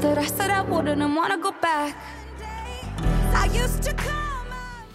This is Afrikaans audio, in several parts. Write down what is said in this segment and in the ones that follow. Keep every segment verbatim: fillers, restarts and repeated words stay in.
that I said I wouldn't and wanna go back. I used to come out.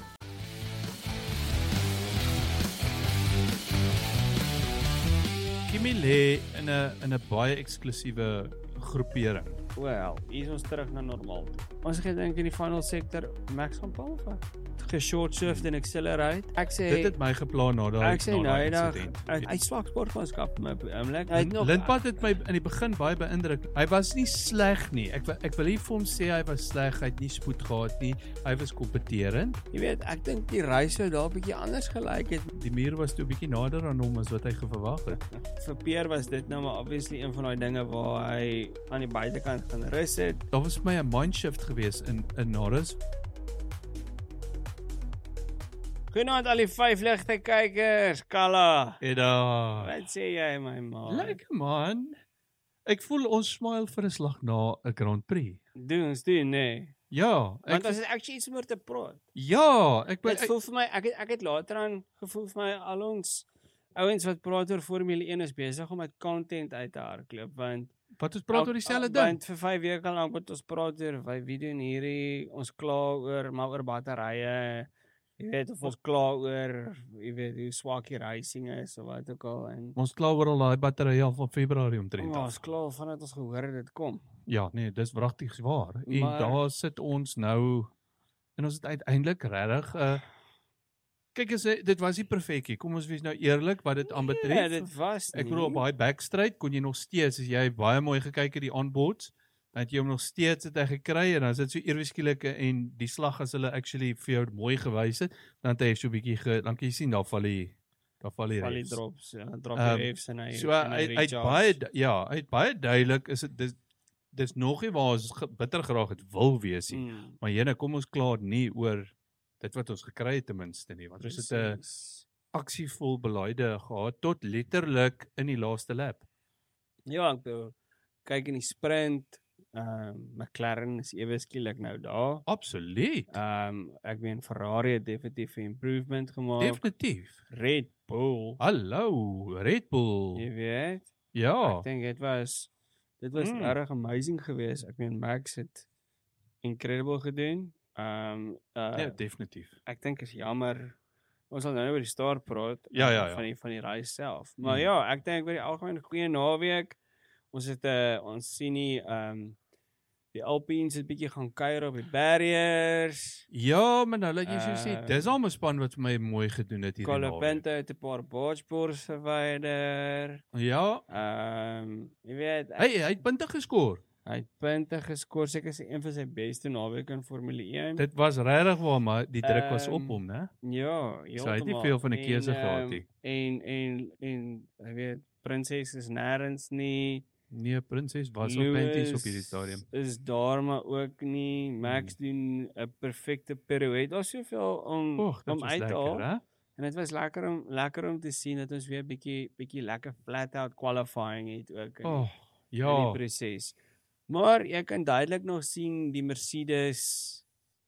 Kimi lê in 'n in 'n baie eksklusiewe groepering. Wel, hier is ons terug na normaal toe. Ons gedink in die final sector, Max van Palva geshort surfed en accelerate. Ek sê Dit het my geplan na daai ek sê na daai nou insident. hy hy swak sportmanskap my oomlik. Hy het nog Lindpad het my in die begin baie beïndruk. Hy was nie sleg nie. Ek ek wil nie vir hom sê hy was sleg, hy het nie spoed gehad nie. Hy was kompeterend. Jy weet, ek dink die reis sou daar 'n bietjie anders gelyk het. Die muur was toe 'n bietjie nader aan hom as wat hy verwag het. Vir Peer was dit nou maar obviously een van daai dinge waar hy aan die buitekant gaan rus het. Daar was vir my 'n mindshift gewees in in Norris. Goeienaand al die vyf ligte kykers, Kalla. Eda. Wat sê jy my man? Lekker man. Ek voel ons smile vir 'n slag na 'n Grand Prix. Doen ons doen, nee. Ja, ek Want as dit actually iets meer te praat. Ja, ek Dit voel vir my ek het ek het later aan gevoel vir my al ons ouens wat praat oor Formule een is besig om met content uit te hardloop want wat ons praat oor dieselfde ding. Want vir vyf weke lank wat ons praat oor wy wie doen hierdie ons kla oor maar oor batterye. Jy weet of ons kla oor jy weet hoe swak die racing is of wat ook al en Ons kla oor al daai batterye al van Februarie omtrent. oh, ons kla vandat ons gehoor het dit kom. Ja, nee, dis wragtig waar. En Maar, daar sit ons nou en ons het uiteindelik regtig 'n uh, kyk as dit was nie perfek nie. Kom ons wees nou eerlik wat dit aanbetref. Ja, dit was nie. Ek bedoel op daai backstraight kon jy nog steeds as jy baie mooi gekyk het die onboards, dan het jy hom nog steeds het hy gekry en dan is dit so ewe skielik en die slag as hulle actually vir jou mooi gewys het, dan het hy so 'n bietjie ge, dan kan jy sien daar val die daar val die Val die refs. drops, ja, drop Um, die refs en hy So en hy hy het baie ja, hy het baie duidelik is dit dis dis nog nie waar ons bitter graag het wil wees nie. mm, Maar jene, kom ons klaar nie oor dit wat ons gekry het ten minste nie, want ons het 'n precies. aksievol beleide gehad tot letterlik in die laaste lap. Ja, ek bedoel, kyk in die sprint, ehm um, McLaren is ewe skielik nou daar. Absoluut. Ehm um, ek meen Ferrari het definitief 'n improvement gemaak. Definitief. Red Bull, Hallo, Red Bull. jy weet. Ja. Ek dink dit was dit was Mm. regtig amazing geweest. Ek meen Max het incredible gedoen. Ehm um, uh, Ja, definitief. ek dink is jammer. Ons sal nou oor die start praat Ja, ja, uh, ja. van die van die reis self. Maar Mm. ja, ek dink oor die algemeen goeie naweek. Ons het 'n uh, ons sien nie ehm um, die Alpines het bietjie gaan kuier op die barriers. Ja, maar nou laat jy so sê, Uh, dis al 'n span wat vir my mooi gedoen het hierdie naweek. Colapinto het 'n paar bargeboards verwyder. Ja, Ehm um, jy weet, hy hy het punte geskor. hy het punte geskor, seker is een van sy beste naweke in Formule een. Dit was regtig waar, maar die druk was op Ehm, hom, né? Ja, So hy het nie veel van 'n keuse gehad nie. En en en jy weet, Prinses is nêrens nie. Nee, Prinses was op panties op hierdie stadium. Is daar maar ook nie. Max hmm. doen 'n perfekte pirouette. Daar's soveel om Och, dit om was uit te lekker, haal. hè? En dit was lekker om lekker om te sien dat ons weer bietjie bietjie lekker flat out qualifying het ook in, Oh, in ja. die proses. Maar jy kan duidelik nog sien die Mercedes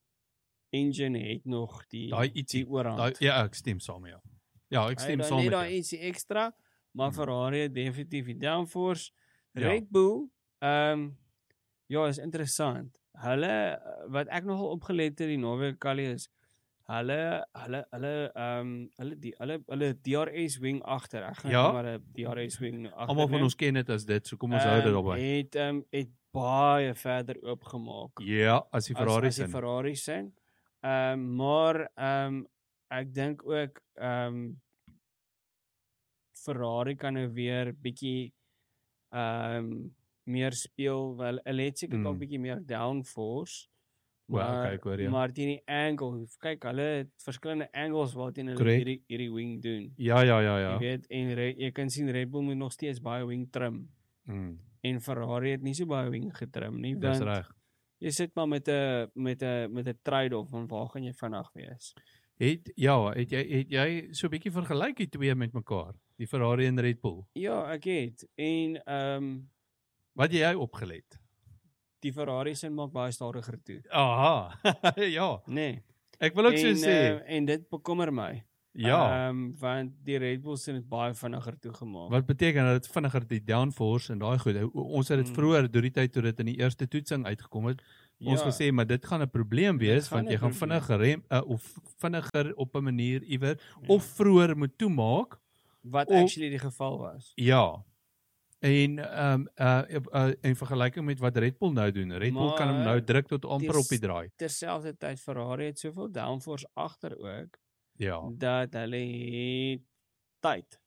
engine het nog die Daai ietsie die oorhand. Daai ja, ek stem saam met jou. Ja, ek stem Hy saam het met daar jou. ietsie ekstra, maar Hmm. Ferrari het definitief die downforce. Ja. Red Bull, ehm um, ja, is interessant. Hulle wat ek nogal opgelet het die naweek Kali is hulle hulle hulle ehm um, hulle die hulle hulle D R S wing agter. Ek gaan Ja. maar 'n D R S wing agter. Almal van ons ken dit as dit, so kom ons hou dit daarby. Het ehm um, het baie verder oopgemaak. Ja, as die Ferrari as, as se. die Ferrari se. Ehm um, maar ehm um, ek dink ook ehm um, Ferrari kan nou weer bietjie ehm um, meer speel, wel hulle het seker Mm. dalk bietjie meer downforce. Wel, Maar kyk hoor, ja. maar teen die angle, kyk hulle het verskillende angles waarteen hulle Correct. hierdie hierdie wing doen. Ja, ja, ja, ja. Jy weet en re, jy kan sien Red Bull moet nog steeds baie wing trim Mm, en Ferrari het nie so baie wing getrim nie, dis want reg. jy sit maar met 'n met 'n met 'n trade-off van waar gaan jy vinnig wees. Het ja, het jy het jy so 'n bietjie vergelyk die twee met mekaar, die Ferrari en Red Bull. Ja, ek het. En ehm um, Wat jy opgelet? die Ferrari se maak baie stadiger toe. Aha. Ja, Nee. ek wil ook so en, sê. uh, en dit bekommer my. Ja, Um, want die Red Bulls het baie vinniger toegemaak. wat beteken dat dit vinniger die downforce en daai goed. Ons het dit Mm. vroeër deur die tyd toe dit in die eerste toetsing uitgekom het, ons Ja. gesê maar dit gaan 'n probleem Dit wees gaan want jy 'n gaan probleem. vinniger rem uh, of vinniger op 'n manier iewers Ja. of vroeër moet toemaak. Wat of- actually die geval was. Ja. En ehm um, uh, uh, in vergelyking met wat Red Bull nou doen. Red Bull kan hom Maar nou druk tot amper dis- op die draai. Terselfdertyd Ferrari het soveel downforce agter ook Ja. dat hulle het tyd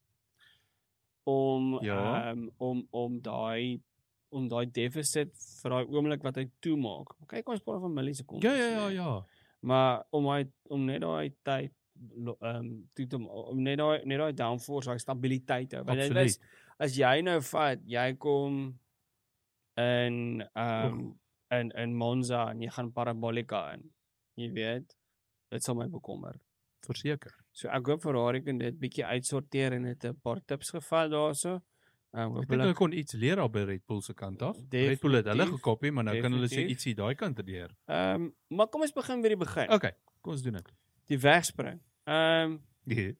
om Ja. um, om om daai om daai deficit vir daai oomblik wat hy toemaak. Kyk ons praat van millisekondes. Ja ja ja nee. ja. Maar om hy om net daai tyd ehm um, toe te om net daai net daai downforce, daai stabiliteit hou. Want dit Absoluut. is as jy nou vat, jy kom in ehm um, in in Monza en jy gaan Parabolica in. Jy weet, dit sal my bekommer. Verseker. So ek hoop Ferrari kan dit bietjie uitsorteer en het 'n paar tips gevat daarso. Ehm um, Ek dink hulle kon iets leer op by Red Bull se kant af. Definitief. Red Bull het hulle gekopie, maar nou kan hulle sê Definitief. ietsie daai kant leer. Ehm um, maar kom ons begin by die begin. Okay, kom ons doen dit. Die wegspring. Ehm um, Nee.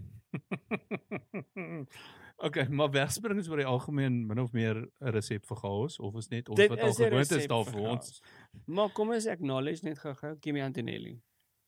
Okay, maar wegspring is oor die algemeen min of meer 'n resep vir chaos of is net ons dit wat al is 'n gewoond is resep daar vir vir ons. chaos. Maar kom ons acknowledge net gou-gou Kimi Antonelli.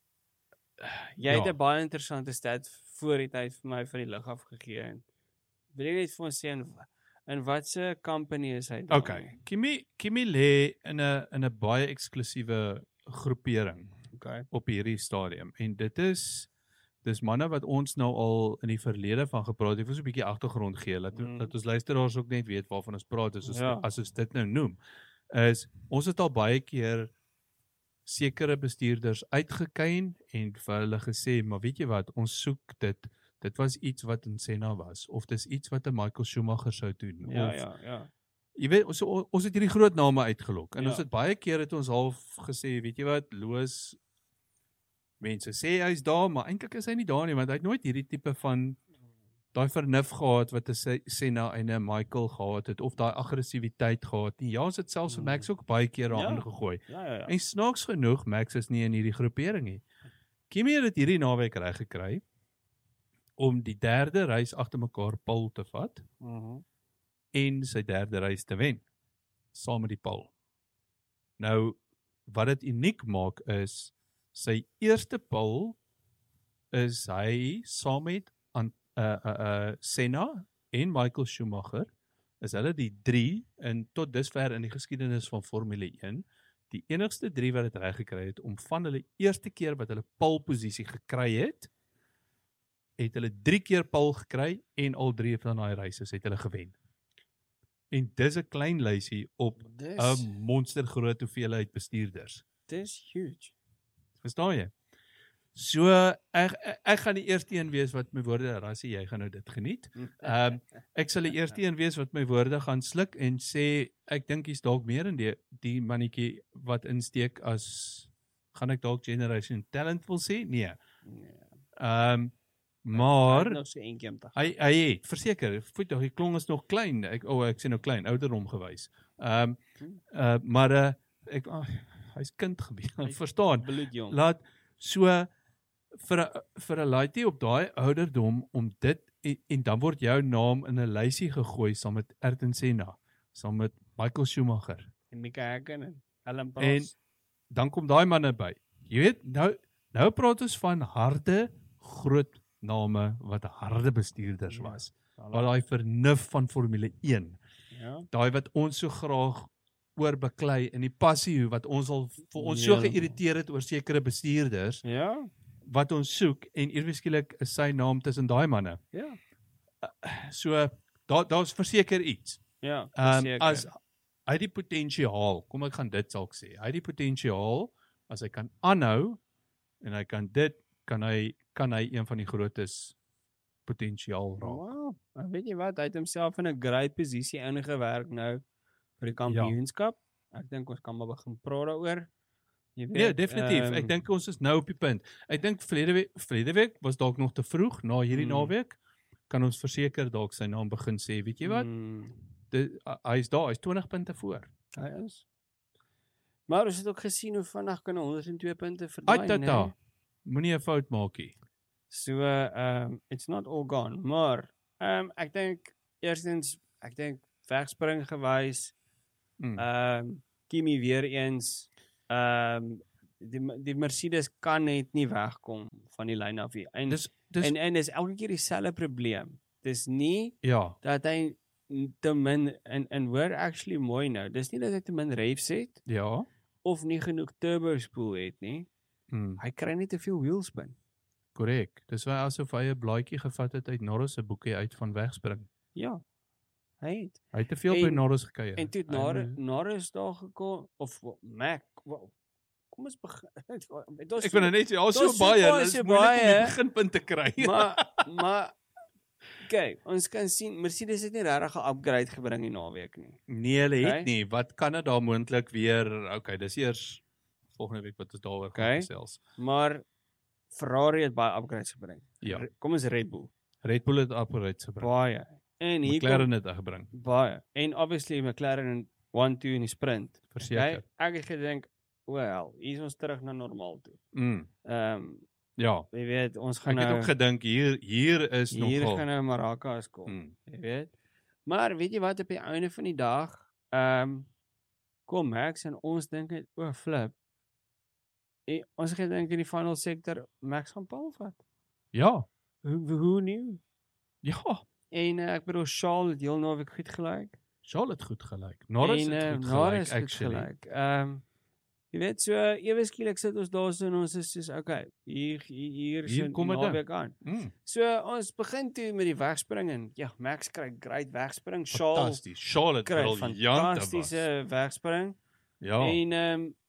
Jy Ja. het 'n baie interessante stat voor die tyd vir my van die lug af gegee en wil jy net vir ons sê in, in watse company is hy? Okay, Kimi Kimi lê in 'n in 'n baie eksklusiewe groepering Okay. op hierdie stadium en dit is dis manne wat ons nou al in die verlede van gepraat het. Ek wil so 'n bietjie agtergrond gee dat Mm. dat ons luisteraars ook net weet waarvan ons praat as ons Ja. as ons dit nou noem. Is ons het al baie keer sekere bestuurders uitgekyn en vir hulle gesê, maar weet jy wat, ons soek dit. Dit was iets wat in Senna was of dis iets wat 'n Michael Schumacher sou doen Ja, of ja, ja. jy weet ons ons het hierdie groot name uitgelok en Ja. ons het baie keer het ons half gesê, weet jy wat, Loos mense sê hy's daar, maar eintlik is hy nie daar nie want hy het nooit hierdie tipe van daai vernuf gehad wat 'n Se- Senna en 'n Michael gehad het of daai aggressiwiteit gehad nie. Ja, ons het selfs vir Max ook baie keer daarin Ja. gegooi. Ja, ja, ja. En snaaks genoeg, Max is nie in hierdie groepering nie. Kimi het dit hierdie naweek reg gekry om die derde reis agter mekaar pole te vat Mhm. en sy derde reis te wen saam met die pole. Nou wat dit uniek maak is sy eerste pole is hy saam met aan uh uh, uh Senna en Michael Schumacher is hulle die drie in tot dusver in die geskiedenis van Formule een die enigste drie wat dit reg gekry het om van hulle eerste keer wat hulle pole posisie gekry het het hulle drie keer pole gekry en al drie van daai races het hulle gewen. En dis 'n klein lysie op Dis 'n monstergroot hoeveelheid bestuurders. dis huge. Verstaan jy? So ek ek, ek gaan die eerste een wees wat my woorde rassie, jy gaan nou dit geniet. Ehm um, ek sal die eerste een wees wat my woorde gaan sluk en sê ek dink hier's dalk meer in die die mannetjie wat insteek as gaan ek dalk generation talent wil sê? Nee. Nee. Ehm um, maar nog so eentjie om te hy hy het verseker, voet tog die klong is nog klein. Ek o, oh, ek sê nou klein, ouderdom gewys. Ehm um, uh, maar uh, ek oh, hy's kind gebeur. Verstaan? bloedjong. Laat so vir 'n vir 'n laaitjie op daai ouderdom om dit en, en dan word jou naam in 'n lysie gegooi saam met Ayrton Senna, saam met Michael Schumacher. En Mika Häkkinen en Alan En Prost. dan kom daai manne by. Jy weet, nou nou praat ons van harde groot name wat harde bestuurders Ja. was. Wat daai vernuf van Formule een. Ja. Daai wat ons so graag oor beklei en die passie wat ons al vir ons so Ja. geïrriteer het oor sekere bestuurders Ja. wat ons soek en ewe skielik is sy naam tussen daai manne. Ja. So daar daar's verseker iets. Ja. Ehm verseker. as hy die potensiaal, kom ek gaan dit dalk sê. Hy die potensiaal as hy kan aanhou en hy kan dit kan hy kan hy een van die grootes potensiaal raak. Wow. En weet jy wat, hy het homself in 'n great posisie ingewerk nou vir die kampioenskap. Ek dink ons kan maar begin praat daaroor. Jy weet. Nee, definitief. ehm, Ek dink ons is nou op die punt. Ek dink verlede week verlede week was dalk nog te vroeg na hierdie Mm. naweek. Kan ons verseker dalk sy naam begin sê, weet jy wat? mm, Dit hy is daar, hy's twintig punte voor. Hy is. Maar ons het ook gesien hoe vinnig kan honderd en twee punte Ai verdaai, tata. né? Moenie 'n fout maak nie. So um it's not all gone, maar um ek dink eerstens ek dink wegspring gewys, Mm. um Kimi weer eens, um die die Mercedes kan net nie wegkom van die lyn af nie. En Dis dis en en dis elke keer dieselfde probleem. Dis nie ja, dat hy te min en en hoor actually mooi nou. Dis nie dat hy te min revs het ja. of nie genoeg turbo spoel het nie. Mm. Hy kry net te veel wheelspin. Korrek. Dis waar asof hy 'n blaadjie gevat het uit Norris se boekie uit van wegspring. Ja. Hy het. Hy het te veel by En- Norris gekuier. En toe het Hy- Norris Norris daar gekom of Mac. Wow. Kom ons begin. Dit was Ek vind dit net ja, so daar's so baie, baie, dis so moeilik om die baie. beginpunt te kry. maar maar kyk, ons kan sien Mercedes het nie regtig 'n upgrade gebring die naweek nie. Nee, hulle het Okay. nie. Wat kan dit daar moontlik weer? Okay, dis eers volgende week wat ons daaroor Okay. gaan gesels. Maar Ferrari het baie upgrades gebring. Ja. Re- Kom ons Red Bull. Red Bull het upgrades gebring. Baie. En hier McLaren het gebring. kom baie. En obviously McLaren in one two in die sprint. Verseker. Ek het gedink, well, hier is ons terug na normaal toe. Mm. Ehm um, Ja. jy weet, ons gaan Ek het nou ook gedink hier hier is hier nogal. gaan nou Maracas kom. Mm. Jy weet. Maar weet jy wat op die einde van die dag, ehm um, kom Max en ons dink net o, flip. En ons het gedink in die final sector Max gaan Paul vat. Ja. Hoe hoe nie? Ja. En uh, ek bedoel Charles het heel naweek goed gelyk. Charles het goed gelyk. Norris en, het uh, goed Norris gelyk het actually. gelyk. Ehm um, jy weet so ewe skielik sit ons daar so en ons is soos okay, hier hier hier Hier so kom dit dan. naweek aan. Mm. So ons begin toe met die wegspring en ja, Max kry great wegspring. Charles Fantasties. Charles het kry briljante fantastiese wegspring. Ja. En ehm um,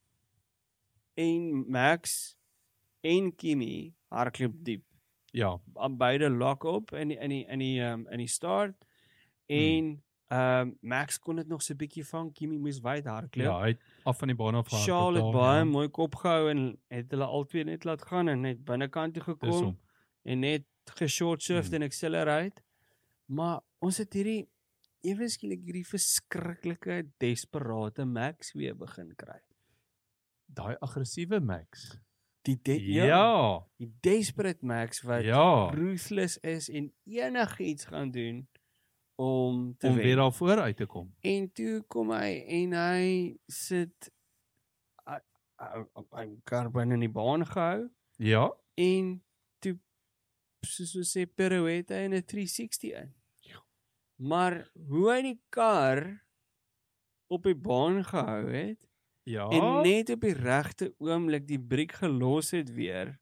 en Max en Kimi hardloop diep. Ja. Aan beide lock op in die, in die in die ehm um, in die start en ehm um, Max kon dit nog so 'n bietjie vang. Kimi moes wyd hardloop. Ja, hy het af van die baan af gehardloop. Charles het daar, baie ja. mooi kop gehou en het hulle albei net laat gaan en net binnekant toe Dis gekom hom. en net geshort surfed Hmm. en accelerate. Maar ons het hierdie ewe skielik hierdie verskriklike desperate Max weer begin kry. Daai aggressiewe Max. Die de Ja. Ja. die desperate Max wat ja. ruthless is en enigiets gaan doen om te Om wen. weer daar voor uit te kom. En toe kom hy en hy sit hy hy kar binne in die baan gehou Ja. en toe soos ons sê pirouette en 'n three sixty in. Maar hoe hy die kar op die baan gehou het Ja. en net op die regte oomblik die briek gelos het weer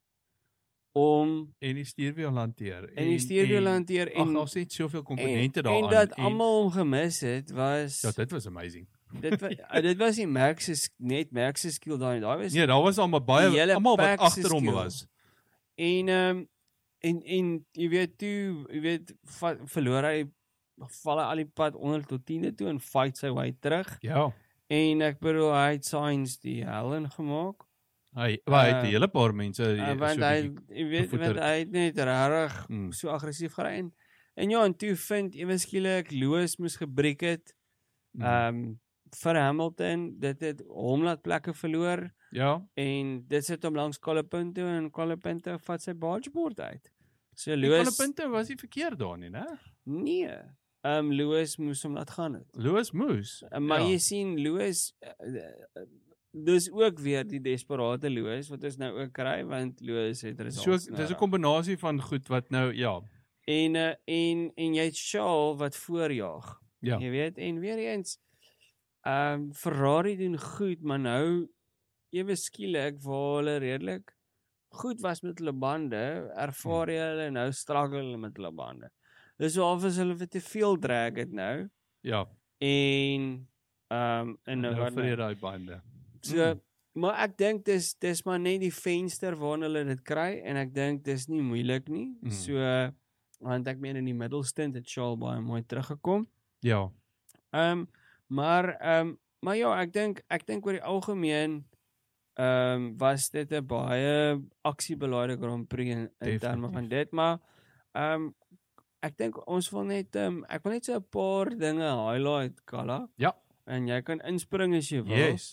om en die stuurwiel hanteer. en die stuurwiel hanteer Ag, en daar's net soveel en, komponente daaraan. en dat almal hom gemis het was Ja, dit was amazing. dit was dit was nie Max se net Max se skill daai daai was Nee, daar was almal Die baie hele almal wat pack se agter hom skill. was. En ehm um, en en jy weet toe, jy weet va, verloor hy val hy al die pad onder tot tiende toe en fight sy way terug. Ja. En ek bedoel hy het Sainz die hel in gemaak. Hy waar hy het Uh, 'n hele paar mense Uh, want so hy bietjie- jy weet bevoeter. want hy het net regtig Mm. so aggressief gery en en ja en toe vind ewe skielik Lewis moes gebreek het. mm, Ehm um, vir Hamilton, dit het hom laat plekke verloor ja. en dit sit hom langs Colapinto toe en Colapinto vat sy bargeboard uit. So Die Lewis punte was nie verkeerd daar nie, né? nee. Ehm um, Lewis moes hom laat gaan het. Lewis Moose. Uh, maar ja. jy sien Lewis uh, uh, dis ook weer die desperate Lewis wat ons nou ook kry want Lewis het So results. dis 'n kombinasie van goed wat nou ja. en uh, en en jy het Charles wat voorjaag. Ja. Jy weet en weer eens ehm um, Ferrari doen goed, maar nou ewe skielik waar hulle redelik goed was met hulle bande, ervaar jy hulle nou struggle met hulle bande. Dis of as hulle vir te veel drag het nou Ja. en ehm um, en nou Nou wat vir nou. daai bande. So, mm. maar ek dink dis dis maar net die venster waarna hulle dit kry en ek dink dis nie moeilik nie. Mm. So want ek meen in die middelstint het Charles baie mooi teruggekom. Ja. Ehm um, maar ehm um, maar ja, ek dink ek dink oor die algemeen ehm um, was dit 'n baie aksiebelaaide Grand Prix in, in terme van dit, maar ehm um, ek dink ons wil net ehm um, ek wil net so 'n paar dinge highlight, Kalla. Ja. En jy kan inspring as jy wil. Yes.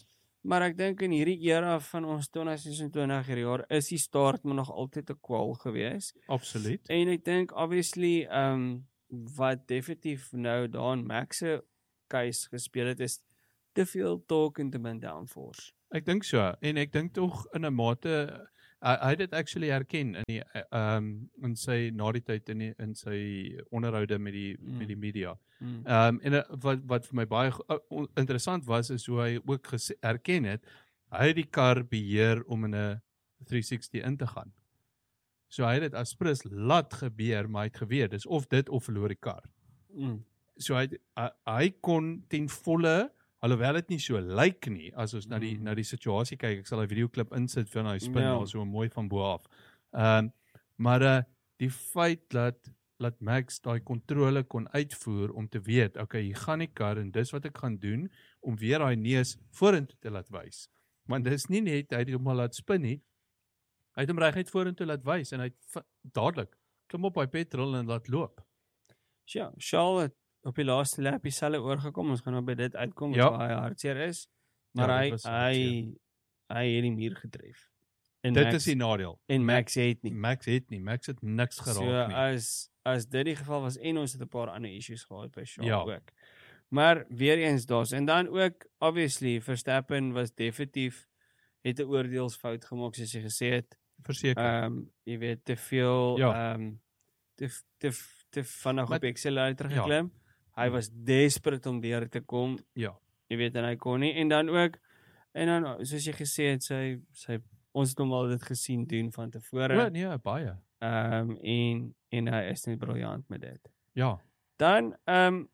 Maar ek dink in hierdie era van ons twintig sesentwintig hierdie jaar is die start maar nog altyd 'n kwal gewees. Absoluut. En ek dink obviously um wat definitief nou daar in Max se case gespeel het is te veel talk en te min downforce. Ek dink so en ek dink tog in 'n mate hy, hy het dit actually herken in die um in sy na die tyd in die, in sy onderhoude met die mm. met die media. Mm. Um en wat wat vir my baie uh, interessant was is hoe hy ook gesê, erken het hy het die kar beheer om in 'n three sixty in te gaan. So hy het dit as prins laat gebeur, maar hy het geweet dis of dit of verloor die kar. Mm. So hy hy, hy kon ten volle alhoewel dit nie so lyk nie as ons na die mm. na die situasie kyk. Ek sal 'n videoklip insit vir nou spin ja. al so mooi van bo af. Ehm um, maar uh, die feit dat dat Max daai kontrole kon uitvoer om te weet, okay, hier gaan die kar en dis wat ek gaan doen om weer daai neus vorentoe te laat wys. Want dis nie net hy het hom al laat spin nie. Hy het hom reguit vorentoe laat wys en hy het dadelik klim op by petrol en laat loop. Ja, Charles op die laaste lap dieselfde oorgekom. Ons gaan nou by dit uitkom ja. waar hy hartseer is. Maar ja, hy hy hy hy het die muur getref. En dit Max, is die nadeel. En Max het nie. Max het nie. Max het niks geraak so, nie. as as dit die geval was en ons het 'n paar ander issues gehad by Charles ja. ook. Maar weer eens daar's en dan ook obviously Verstappen was definitief het 'n oordeelsfout gemaak soos jy gesê het. Verseker. Ehm um, jy weet te veel ehm ja. um, te te te vinnig op accelerator ja. geklim. Hy was desperate om deur te kom. Ja. Jy weet en hy kon nie en dan ook en dan soos jy gesê het sy sy ons het hom al dit gesien doen van tevore. Ja, nee, baie. Ehm um, en en hy is net briljant met dit. Ja. Dan ehm um,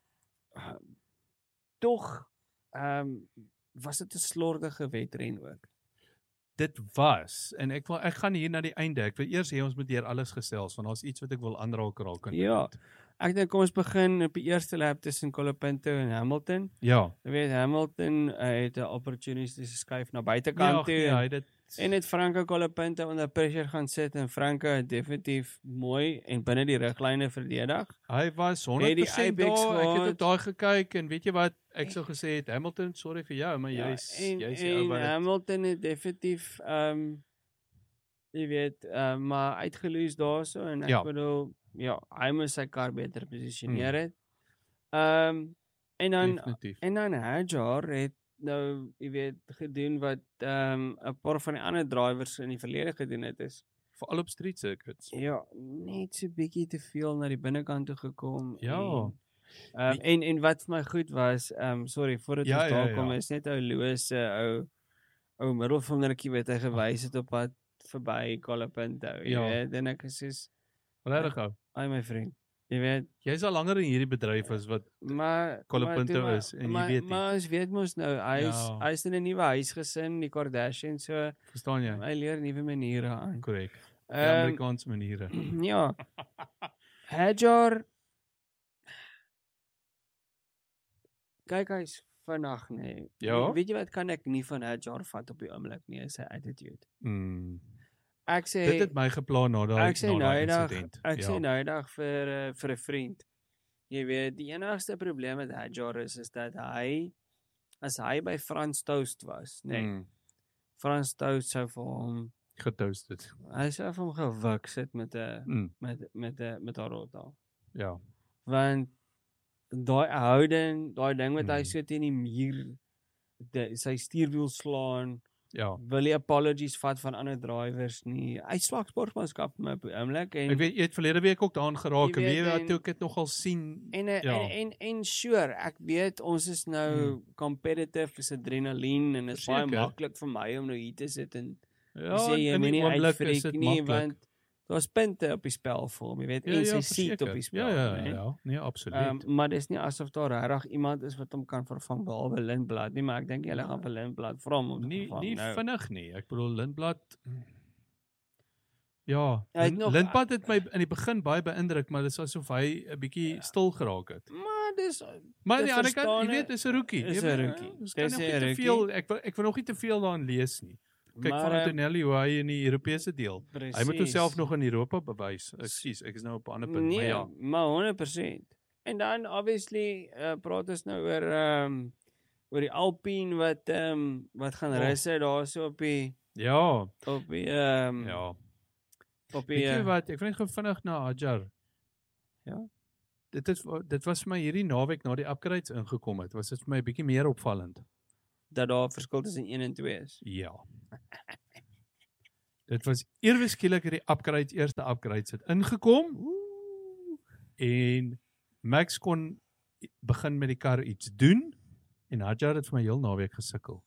tog ehm um, was dit 'n slordige wedren ook. Dit was en ek wil ek gaan hier na die einde. Ek wil eers hê ons moet deur alles gesels want daar's iets wat ek wil aanraak raak kan. Ja. Ek dink kom ons begin op die eerste lap tussen Colapinto en Hamilton. Ja. Jy weet Hamilton uh, het 'n opportunistiese skuif na buitekant ja, toe. Ja, hy dit en het Franco Colapinto onder pressure gaan sit en Franco het definitief mooi en binne die riglyne verdedig. Hy was honderd persent daar. Ek het op daai gekyk en weet jy wat ek sou gesê het Hamilton, sorry vir jou, maar ja, jy's en, jy's en Hamilton het definitief ehm um, jy weet uh, maar uitgeloos daarso en ek ja. bedoel ja, hy moes sy kar beter posisioneer het. Ehm um, en dan Definitief. en dan Hadjar het nou jy weet gedoen wat ehm um, 'n paar van die ander drivers in die verlede gedoen het is veral op street circuits. Ja, net so bietjie te veel na die binnekant toe gekom. Ja. En, um, en en wat vir my goed was, ehm um, sorry, voordat ja, ons daar ja, kom, ja. is net ou Loos se ou ou middelvingertjie wat hy gewys het op pad verby Colapinto. Jy ja. weet, en ek is soos regtig ou. Ai my vriend. Jy weet, jy's al langer in hierdie bedryf as wat maar Colapinto is en maar, jy weet nie. Maar ons weet mos nou, hy's ja. hy's in 'n nuwe huisgesin, die Kardashians, so verstaan jy? Hy leer nuwe maniere aan. Korrek. Die Um, Amerikaanse maniere. Ja. Hadjar kyk hy's vinnig nê. Nee. Ja. Weet jy wat kan ek nie van Hadjar vat op die oomblik nie, sy attitude. Mm. Ek sê dit het my geplan na daai ek sê na daai nou insident. Ek ja. sê nou dag vir uh, vir 'n vriend. Jy weet, die enigste probleem met Hadjar is is dat hy as hy by Frans Toast was, nê. Nee, mm. Frans Toast sou vir hom getoasted. Hy sou vir hom gewik sit met 'n mm. met met 'n met haar rota. Ja. Want daai houding, daai ding wat mm. hy mm. so teen die muur die, sy stuurwiel slaan, ja. wil hy apologies vat van ander drivers nie. Hy swak sportmanskap met op oomblik en ek weet jy het verlede week ook daaraan geraak en weet wat en, ek het nogal sien. En ja. en, en en sure, ek weet ons is nou mm. competitive, is adrenalien en dit is baie maklik vir my om nou hier te sit en ja, sê jy moet nie uitfreak nie maklik. want daar's punte op die spel vir hom, jy weet, ja, en sy ja, seat op die spel. Ja, ja, nee, ja, nee, absoluut. Um, maar dis nie asof daar regtig iemand is wat hom kan vervang behalwe Lindblad nie, maar ek dink hulle gaan vir Lindblad vra om te nie, vervang. Nie nou. vinnig nie. Ek bedoel Lindblad ja, het nog, Lindblad het my in die begin baie beïndruk, maar dit is asof hy 'n bietjie ja. stil geraak het. Maar dis Maar aan die ander kant, jy weet, dis 'n rookie. Dis 'n rookie. Dis kan nog nie te veel, ek wil ek wil nog nie te veel daarin lees nie. Kyk maar, van Antonelli hoe hy in die Europese deel. Precies. Hy moet homself nog in Europa bewys. Ekskuus, ek is nou op 'n ander punt, nee, maar ja. Maar honderd persent. En dan obviously uh, praat ons nou oor ehm um, oor die Alpine wat ehm um, wat gaan Oh. russe daar so op die Ja, op die ehm um, ja. op die Weet jy uh, wat, ek wil net gou vinnig na Ajar. Ja. Dit is dit was vir my hierdie naweek na die upgrades ingekom het, was dit vir my 'n bietjie meer opvallend. dat daar 'n verskil tussen een en twee is. Ja. Dit was ewe skielik hierdie upgrades, eerste upgrades het ingekom. Ooh. En Max kon begin met die kar iets doen en Hadjar het vir my heel naweek gesukkel.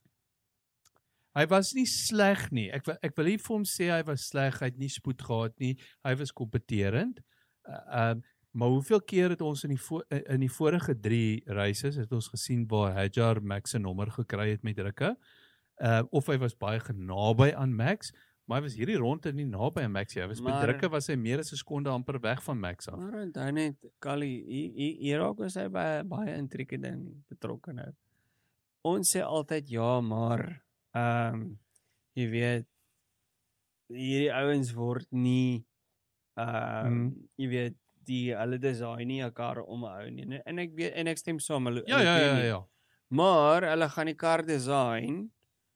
Hy was nie sleg nie. Ek wil ek wil nie vir hom sê hy was sleg, hy het nie spoed gehad nie. Hy was kompeterend. Uh, um, maar hoeveel keer het ons in die vo in die vorige drie races het ons gesien waar Hadjar Max se nommer gekry het met drukke. Uh, of hy was baie genaby aan Max, maar hy was hierdie ronde nie naby aan Max nie. Hy was met Maar- drukke was hy meer as 'n sekonde amper weg van Max af. Maar onthou net, Kali, hier hier- hier raak ons hy baie baie intrieke ding betrokke nou. Ons sê altyd ja, maar ehm um, jy weet hierdie ouens word nie ehm um, Mm. jy weet die hulle design nie 'n kar omhou nie. En- En ek weet en ek stem saam hulle Ja, hulle ja, doen ja, nie. ja. Maar hulle gaan die kar design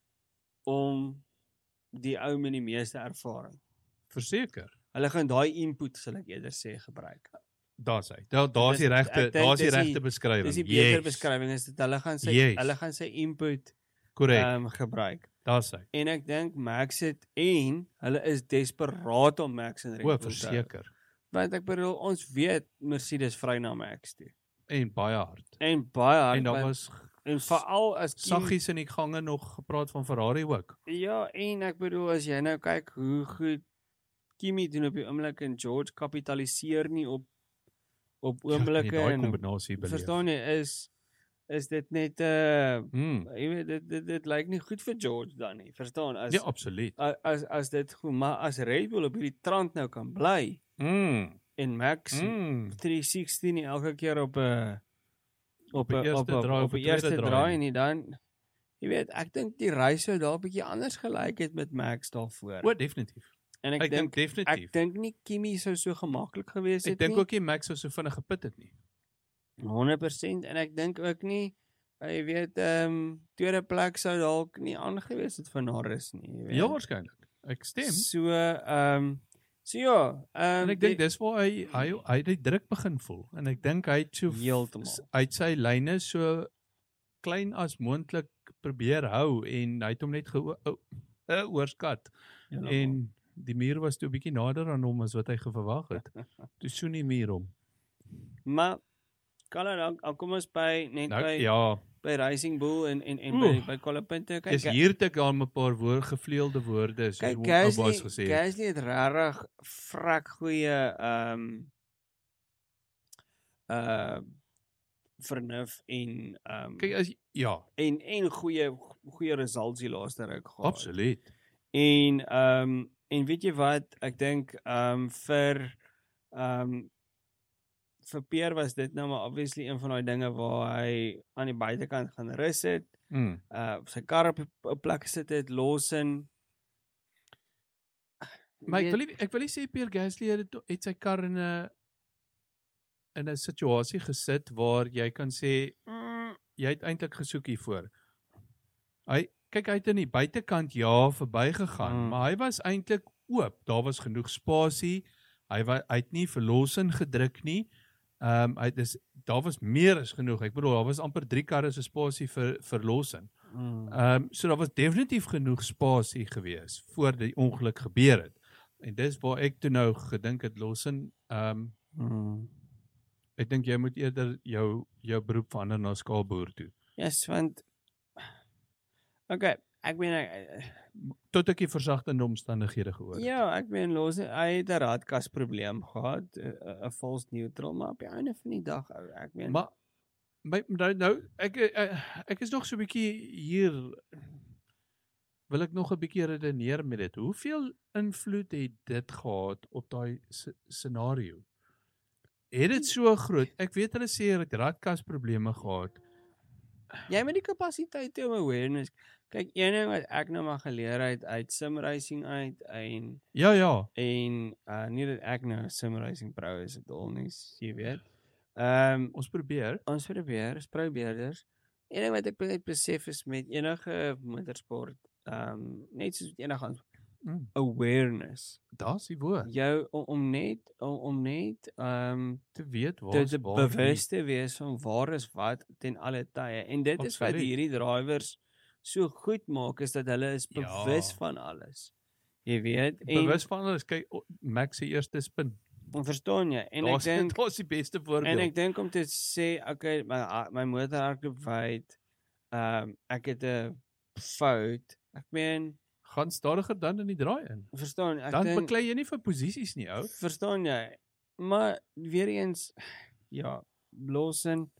om die ou met die meeste ervaring. Verseker. Hulle gaan daai input, sal ek eerder sê, gebruik. Daar's hy. Daar daar's die Dis- regte ek dink daar's die dis die- regte beskrywing. Dis die beter Yes. beskrywing is dit hulle gaan sy Yes. hulle gaan sy input Korrek. ehm um, gebruik. Daar's hy. En ek dink Max het en hulle is desperaat om Max in Red O, Bull te hou. verseker. Want ek bedoel ons weet Mercedes vry na Max toe. En baie hard. En baie hard En daar want- was en veral as Kim- saggies in die gange nog gepraat van Ferrari ook. Ja, en ek bedoel as jy nou kyk hoe goed Kimi doen op die oomblik en George kapitaliseer nie op op oomblikke ja, nee, daai en kombinasie beleef. verstaan jy is is dit net uh Hmm. jy weet dit dit, dit lyk nie goed vir George dan nie. Verstaan as Ja, absoluut. a- as as dit goed, maar as Red Bull op hierdie trant nou kan bly Mm. en Max Mm. drie sixty nie elke keer op 'n op die 'n eerste op 'n draai, op op 'n 'n eerste tweede draai draai nie dan jy weet ek dink die reis sou daar 'n bietjie anders gelyk het met Max daarvoor. O, definitief. En ek, Ek dink dink definitief. ek dink nie Kimi sou so gemaklik gewees het Ek dink nie. ook nie Max sou so vinnig gepit het nie. honderd persent en ek dink ook nie jy weet ehm um, tweede plek sou dalk nie aangewees het vir Norris nie, jy weet. Ja, waarskynlik. Ek stem. So ehm um, so ja, ehm En ek dink dis waar hy hy hy het die druk begin voel en ek dink hy het so heeltemal. uit sy lyne so klein as moontlik probeer hou en hy het hom net ge uh, oorskat en die muur was toe 'n bietjie nader aan hom as wat hy verwag het. Toe soen die muur hom. Maar kan dan dan kom ons by net Nou by ja, by Racing Bull en en en Oeh. by by Colapinto dis kyk. hier te gaan 'n paar woord gevleelde woorde so Kyk hoe Gasly, Abbas gesê het. Gasly het regtig vrek goeie ehm um, uh vernuf en ehm um, Kyk as ja, en en goeie goeie results die laaste ruk gehad. absoluut. En ehm um, en weet jy wat, ek dink ehm um, vir ehm um, vir Pierre was dit nou maar obviously een van daai dinge waar hy aan die buitekant gaan rus het, Mm. uh sy kar op 'n plek gesit het, Lawson. Maar ek wil nie, ek wil nie sê Pierre Gasly het, het sy kar in 'n in 'n situasie gesit waar jy kan sê mm, jy het eintlik gesoek hiervoor. Hy kyk hy het aan die buitekant ja verbygegaan, Mm. mm. maar hy was eintlik oop. Daar was genoeg spasie. Hy wa, hy het nie verlossing gedruk nie. Ehm um, hy dis daar was meer as genoeg. Ek bedoel daar was amper drie karre se spasie vir verlossing. Mm. Ehm um, so daar was definitief genoeg spasie gewees voor die ongeluk gebeur het. En dis waar ek toe nou gedink het Lawson, ehm um, Mm. ek dink jy moet eerder jou jou beroep verander na skaalboer toe. Yes, want okay, ek meen ek, Tot ek die versagtende omstandighede gehoor het. ja, ek meen Lawson, hy het 'n raadkas probleem gehad, 'n 'n false neutral, maar op die einde van die dag, ou, ek meen Maar my nou, nou ek, ek ek is nog so 'n bietjie hier wil ek nog 'n bietjie redeneer met dit. Hoeveel invloed het dit gehad op daai scenario? Het dit so groot? Ek weet hulle sê hulle het radkas probleme gehad. jy met die kapasiteit om awareness. Kyk, een ding wat ek nou maar geleer het uit sim racing uit en Ja, ja. en uh nie dat ek nou 'n sim racing pro is at all nie, jy weet. Ehm um, Ons probeer. ons probeer, ons probeerders Een ding wat ek net besef is met enige motorsport, ehm um, net soos met enige ander Mm, awareness. Daar's die woord. Jou om, om net om, om net ehm um, Te weet waar te, is te waar bewus te wees van waar is wat ten alle tye. En dit is wat Absoluut. hierdie drivers so goed maak, is dat hulle is Ja. bewus van alles. Jy weet, nie. en Bewus van alles. Kyk, o- Max se eerste spin. en verstaan jy? En ek Daar's dink daar's die beste en voorbeeld. ek dink om te sê, okay, my my motor hardloop wyd. Ehm um, ek het 'n fout. Ek meen, Gaan stadiger dan in die draai in. verstaan, ek Dan dink beklei jy nie vir posisies nie, ou. verstaan jy? Maar weer eens, ja, Lawson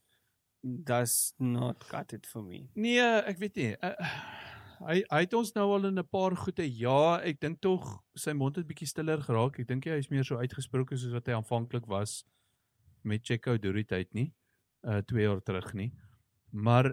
does not cut it for me. Nee, ek weet nie. Uh, hy hy het ons nou al in 'n paar goeie. Ja, ek dink tog sy mond het bietjie stiller geraak. Ek dink hy is meer so uitgesproke soos wat hy aanvanklik was met Checo deur die tyd nie. Uh twee jaar terug nie. Maar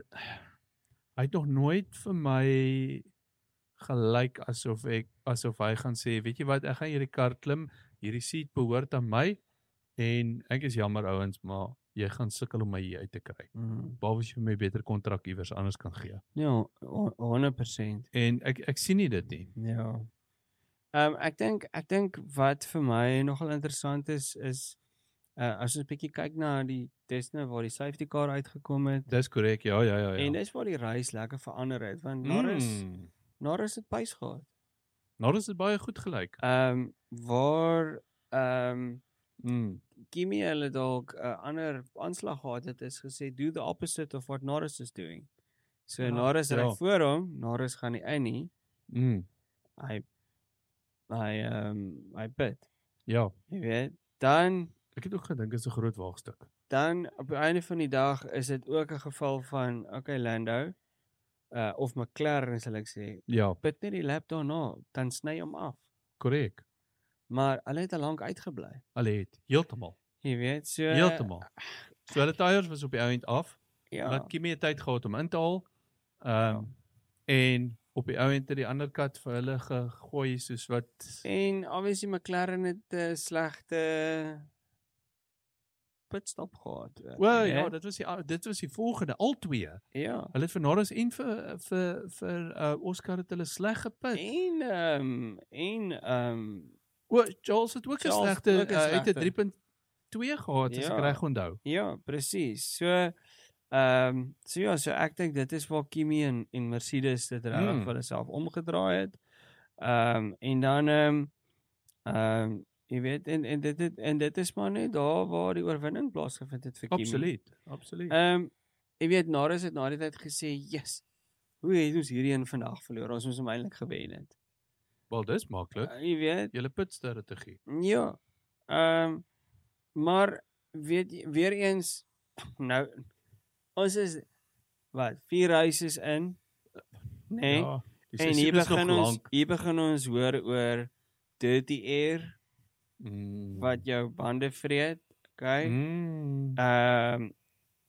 hy het nog nooit vir my gelyk asof ek asof hy gaan sê, weet jy wat, ek gaan hierdie kar klim, hierdie seat behoort aan my en ek is jammer ouens, maar jy gaan sukkel om my hier uit te kry. Mm. Behalwe as jy vir my beter kontrak iewers anders kan gee. Ja, ho- honderd persent. En ek ek sien nie dit nie. Ja. Ehm um, ek dink ek dink wat vir my nogal interessant is is uh, as ons 'n bietjie kyk na die Tesla waar die safety car uitgekom het. Dis korrek, ja, ja, ja, ja. En dis waar die race lekker verander het want Norris Mm. Norris het pace gehad. Norris het baie goed gelyk. Ehm um, waar ehm um, Mm. Kimi hulle dalk 'n uh, ander aanslag gehad het, is gesê do the opposite of what Norris is doing. So Ja, Norris ry ja. voor hom, Norris gaan nie in nie. Mm. Hy hy ehm um, hy pit. Ja, Jy weet, dan ek het ook gedink dit is 'n groot waagstuk. dan op die einde van die dag is dit ook 'n geval van okay Lando uh of McLaren sal ek sê, Ja, pit net die lap daarna, dan sny hom af. korrek. Maar hulle het te lank uitgebly. Hulle het heeltemal, Jy weet, so heeltemal. So hulle tyres was op die ouend af. Ja. Laat Kimi tyd gehad om in te haal. Ehm um, en op die ouend het die ander kat vir hulle gegooi soos wat En obviously McLaren het 'n slegte pitstop gehad. uh, Wel jy ja, weet. dit was die a- dit was die volgende, al twee. Ja. Hulle het vir Norris en vir vir vir uh, Oscar het hulle sleg gepit. En ehm um, en ehm um, O, Charles het ook 'n Charles slegte, het ook 'n uh, het 'n slegte. drie punt twee gehad as ek Ja. reg onthou. ja, presies. So ehm um, so ja, so ek dink dit is waar Kimi en en Mercedes dit regtig Mm. vir hulle self omgedraai het. Ehm um, en dan ehm um, ehm um, jy weet en en dit het, en dit is maar net daar waar die oorwinning plaasgevind het vir Kimi. Absoluut, absoluut. Ehm um, jy weet Norris het na die tyd gesê, "Yes. Hoe het ons hierdie een vandag verloor? Ons moes hom eintlik gewen het." Wel, dis maklik. Uh, jy weet, Julle pitstrategie. ja. Ehm um, maar weet jy weer eens nou ons is wat vier races in, nê? Nee? Ja, die en hier seisoen is nog begin ons lank. hier begin ons hoor oor dirty air Mm. wat jou bande vreet, okay? Mm. Ehm um,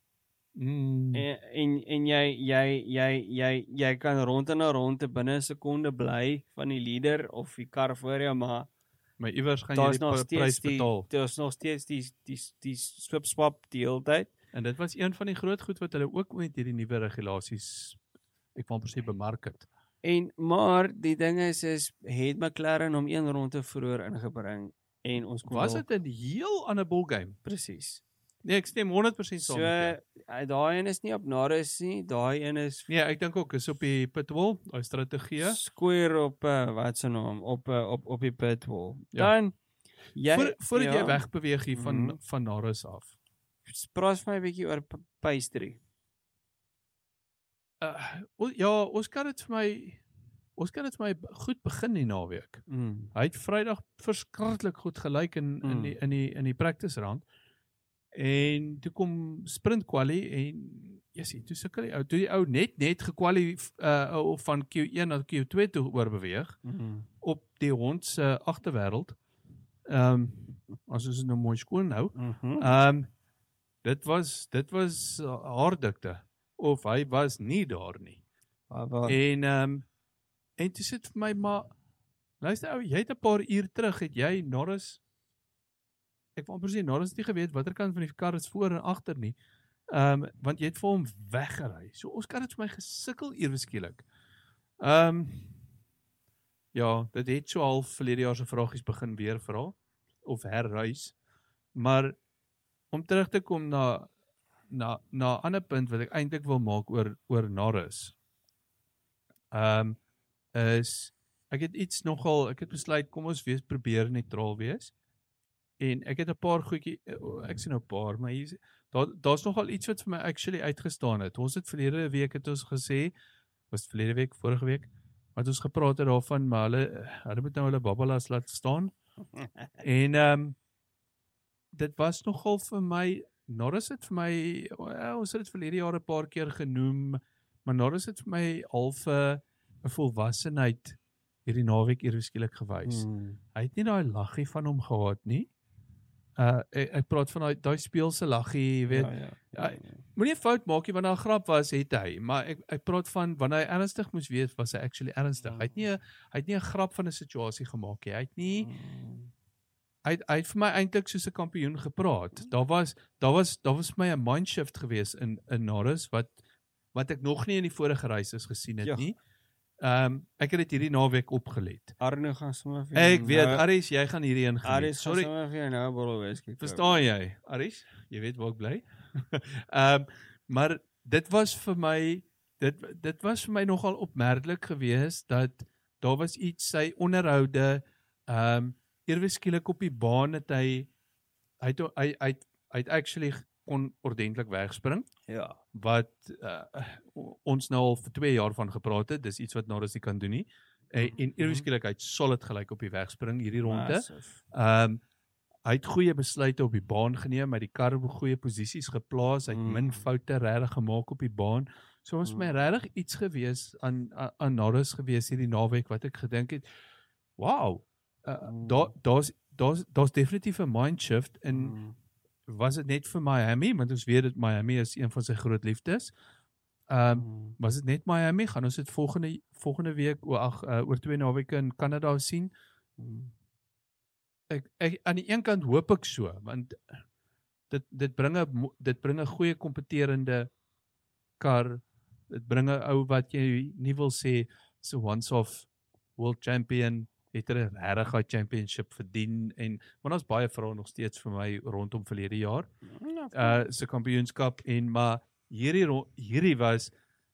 Mm. En en, en jy jy jy jy jy kan rond en rond binne 'n sekonde bly van die leader of die kar voor jou, maar Maar iewers gaan jy daar's die nog pa- steeds prys die betaal. daar's nog steeds die die die swip swap die hele tyd. En dit was een van die groot goed wat hulle ook met hierdie nuwe regulasies ek wil presies bemark het. En maar die ding is is het McLaren hom een ronde vroeër ingebring en ons kon Was dalk- dit 'n heel ander ballgame? presies. Nee, ek stem honderd persent So saam met jou. uh, daai een is nie op Norris nie, daai een is Nee, ek dink ook is op die pitwall, daai strategie. square op uh, wat se naam op uh, op op die pitwall. Ja. Dan jy Voor, voordat ja, jy wegbeweeg hier van Mhm. van Norris af. praat vir my 'n bietjie oor p- pastry. Uh, o- ja, Oscar het vir my Oscar het vir my goed begin die naweek. Mm. Hy het Vrydag verskriklik goed gelyk in in Mm. die in die in die practice round. En toe kom sprint quali en jessie, toe sukkel die ou, toe die ou net net gekwali uh of van Q een na Q twee toe oorbeweeg Mm. op die hond se agterwêreld. Ehm um, as ons dit nou mooi skoon hou. Mhm. Ehm um, dit was dit was uh, haardikte of hy was nie daar nie. Maar En ehm um, en dit sit vir my maar luister ou, jy het 'n paar uur terug het jy Norris ek wou amper sê Norris het nie geweet watter kant van die kar is voor en agter nie. Ehm um, want jy het vir hom weggery. So Oscar het vir my gesukkel ewe skielik. Ehm um, ja, dit het so half verlede jaar se vragies begin weer vra of herruis. Maar om terug te kom na na na 'n ander punt wat ek eintlik wil maak oor oor Norris. Ehm um, is ek het iets nogal, ek het besluit kom ons wees probeer neutraal wees. En ek het 'n paar goedjie ek sien nou 'n paar, maar hier daar daar's nogal iets wat vir my actually uitgestaan het. Ons het verlede week het ons gesê, was verlede week, vorige week, wat ons gepraat het daarvan, maar hulle hulle moet nou hulle babbelas laat staan. En ehm um, dit was nogal vir my, Norris het vir my, well, ons het dit verlede jaar 'n paar keer genoem, maar Norris het vir my half 'n volwassenheid hierdie naweek eers skielik gewys. Hmm. Hy het nie daai laggie van hom gehad nie. Uh ek, ek praat van daai daai speelse laggie, jy weet. Ja, ja, ja, ja. Moenie 'n fout maak nie, want daar 'n grap was het hy, maar ek ek praat van wanneer hy ernstig moes wees, was hy actually ernstig. Hmm. Hy het nie 'n hy het nie 'n grap van 'n situasie gemaak nie. Hy het nie hmm. hy het, hy het vir my eintlik soos 'n kampioen gepraat. Daar was daar was daar was vir my 'n mindshift gewees in in Norris wat wat ek nog nie in die vorige races gesien het ja. nie. Ehm um, ek het dit hierdie naweek opgelet. Arno gaan sommer vir Ek weet, nou, Aries, jy gaan hierdie in geniet. Aries, sorry. Sommer vir jou nou 'n bottel whisky. Verstaan jy, Aries? Jy weet waar ek bly. Ehm um, maar dit was vir my dit dit was vir my nogal opmerklik geweest dat daar was iets sy onderhoude ehm um, eers skielik op die baan het hy hy het hy hy hy het actually kon ordentlik wegspring. Ja. Wat uh, ons nou al vir twee jaar van gepraat het, dis iets wat Norris nie kan doen nie. En, en eers skielik hy het solid gelyk op die wegspring hierdie ronde. Ehm um, hy het goeie besluite op die baan geneem, hy het die kar op goeie posisies geplaas, hy het mm. min foute regtig gemaak op die baan. So ons mm. my regtig iets gewees aan aan Norris gewees hierdie naweek wat ek gedink het, wow, uh, mm. daar daar's daar's daar's definitief 'n mindshift in mm. was dit net vir Miami, want ons weet dat Miami is een van sy groot liefdes. Ehm um, mm. was dit net Miami? Gaan ons dit volgende volgende week o ag uh, oor twee naweke in Kanada sien? Mm. Ek, ek aan die een kant hoop ek so, want dit dit bring 'n dit bring 'n goeie kompeterende kar. Dit bring 'n ou wat jy nie wil sê so once off world champion het 'n regte championship verdien en want ons baie vrae nog steeds vir my rondom verlede jaar. Uh se kampioenskap en maar hierdie hierdie was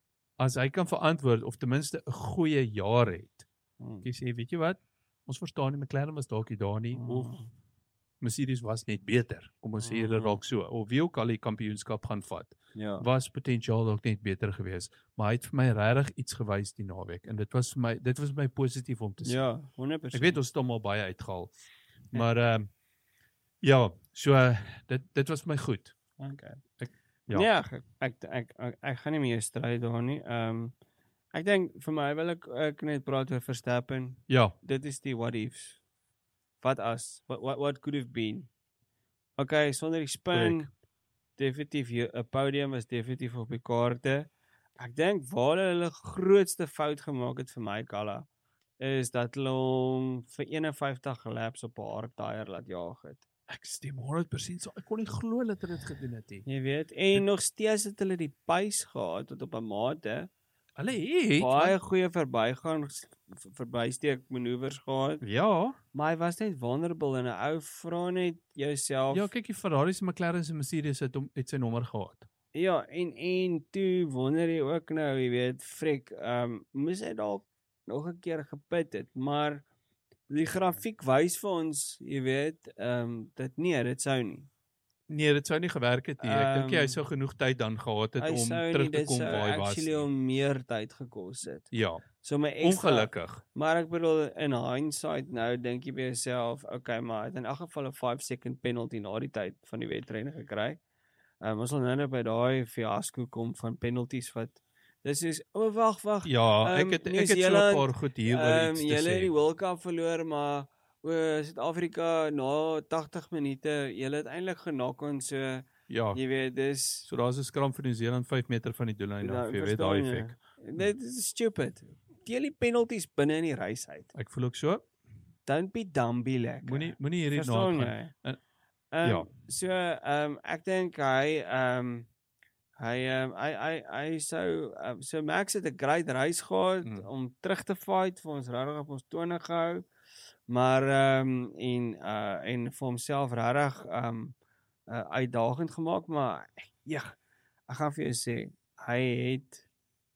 as hy kan verantwoord of ten minste 'n goeie jaar het. Hmm. Jy sê, weet jy wat? Ons verstaan nie McLaren was dalk nie daar nie hmm. of Mercedes was net beter. Kom ons sê dit raak so. Of wie ook al die kampioenskap gaan vat. Ja. Was potensiaal dalk net beter geweest, maar hy het vir my regtig iets gewys die naweek en dit was vir my dit was vir my positief om te sien. Ja, honderd persent. Ek weet ons het hom al baie uitgehaal. Ja. Maar ehm um, ja, so uh, dit dit was vir my goed. Okay. Ek ja, nee, ek ek ek, ek ek gaan nie meer stry daar nie. Ehm um, ek dink vir my wil ek ek net praat oor Verstappen. Ja, dit is die what ifs. Wat as? What what what could have been? Okay, sonder die spin Correct. Definitief 'n podium was definitief op die kaarte. Ek dink waar hulle grootste fout gemaak het vir my Kalla is dat hulle hom vir eenenvyftig laps op 'n hard tyre laat jaag het. Ek stem honderd persent so. Ek kon nie glo dat hulle dit gedoen het nie. Jy weet, en het, nog steeds het hulle die pace gehad tot op 'n mate. Hulle het baie goeie verbygaan verbysteek manoeuvres gehad. Ja, maar hy was net vulnerable en 'n ou vra net jouself. Ja, kyk die Ferraris en McLaren's en Mercedes het hom het sy nommer gehad. Ja, en en toe wonder jy ook nou, jy weet, frek, ehm um, moes hy dalk nog 'n keer gepit het, maar die grafiek wys vir ons, jy weet, ehm um, dit nie, dit sou nie. Nee, dit sou nie gewerk het nie. Ek um, dink hy sou genoeg tyd dan gehad het om terug te kom waar hy was. Hy sou actually meer tyd gekos het. Ja. So my extra, ongelukkig. Maar ek bedoel in hindsight nou dink jy by jouself, okay, maar hy het in elk geval 'n five second penalty na die tyd van die wedren gekry. Um, ons sal nou net by daai fiasco kom van penalties wat dis is o oh, wag wag. Ja, ek het um, ek het so 'n paar goed hier oor um, iets te sê. Julle het sê. die World Cup verloor, maar o Suid-Afrika na tagtig minute, julle het eintlik genak ons so ja. Jy weet, dis so daar's 'n skram vir New Zealand vyf meter van die doellyn af, jy weet daai effek. Dit is stupid. Deel die penalties binne in die race uit. Ek voel ook so. Don't be dumb be lekker. Moenie moenie hierdie nagaan. Um, ja. So, ehm um, ek dink hy ehm um, Hy um, hy hy hy sou um, so Max het 'n great reis gehad Mm. om terug te fight vir ons regtig op ons tone gehou. Maar ehm um, en uh en vir homself regtig ehm um, uh, uitdagend gemaak, maar ja, ek gaan vir jou sê, hy het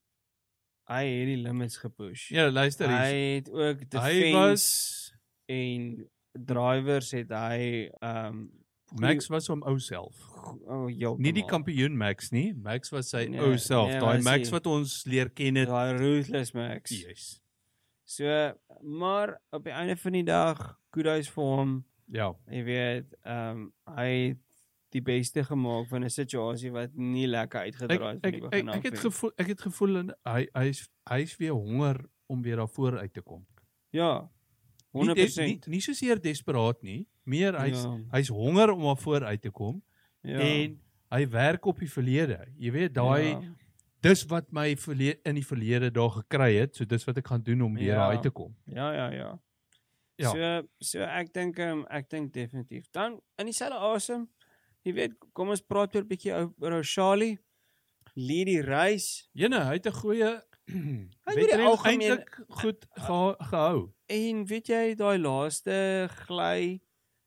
hy het die limits gepush. Ja, luister Hy hier. het ook Hy defense was en drivers het hy ehm um, Max was hom ou self. oh, heeltemal. Nie die kampioen Max nie. Max was sy Nee, ou self. nee, Daai was Max hy. wat ons leer ken het. Daai ruthless Max. Yes. So, maar op die einde van die dag, kudos vir hom. Ja. Jy weet, ehm um, hy het die beste gemaak van 'n situasie wat nie lekker Ek uitgedraai het van ek die ek, begin ek af het nie. gevoel ek het gevoel en hy hy's hy's weer honger om weer daarvoor uit te kom. Ja, Nie, honderd des, persent. nie, nie soseer desperaat nie, meer hy's Ja. hy's honger om daarvoor uit te kom Ja. en hy werk op die verlede. Jy weet, daai ja. dis wat my verlede, in die verlede daar gekry het, so dis wat ek gaan doen om weer Ja. daar uit te kom. Ja, ja, ja. Ja. So so ek dink um, ek dink definitief. Dan in dieselfde asem, jy weet, kom ons praat weer 'n bietjie oor Charlie. Lead die race Jene, hy het 'n goeie die wedren algemeen- eintlik goed geha gehou. en weet jy daai laaste gly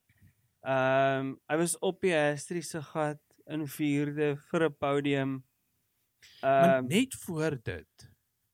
ehm um, hy was op die historiese gat in vierde vir 'n podium. Maar Ehm um, net voor dit.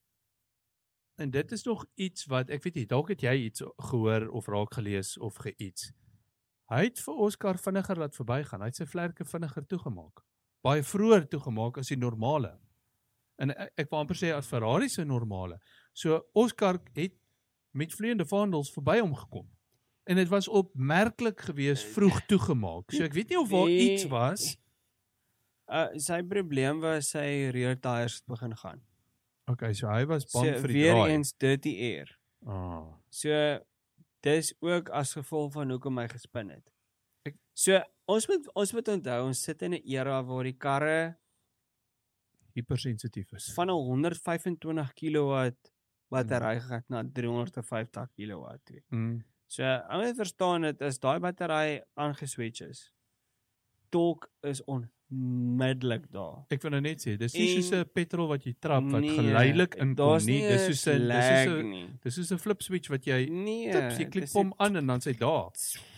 En dit is nog iets wat ek weet nie, dalk het jy iets gehoor of raak gelees of geïets. Hy het vir Oscar vinniger laat verbygaan. Hy het sy vlerke vinniger toegemaak. Baie vroeër toegemaak as die normale. En ek, ek wil amper sê as Ferrari se normale. So Oscar het met vleiende vaandels verby hom gekom. En dit was opmerklik geweest vroeg toegemaak. So ek weet nie of daar Nee. iets was. uh, sy probleem was sy rear tyres het begin gaan. Okay, so hy was bang So vir die weer draai. eens dirty air. Ah. So dis ook as gevolg van hoekom hy gespin het. Ek- So ons moet ons moet onthou ons sit in 'n era waar die karre Hypersensitief is. van 'n honderd vyf en twintig kilowatt battery gegaan na driehonderd vyftig kilowatt toe. Mm. So ou moet verstaan dit is daai battery aangeswitch is. Torque is onmiddellik daar. Ek wil nou net sê, dis nie En- soos 'n petrol wat jy trap wat Nee, geleidelik inkom daar's nie. Dis een soos 'n dis lag soos 'n nie. dis soos 'n flip switch wat jy Nee, tips, jy klik dis hom nie- aan en dan sê daar.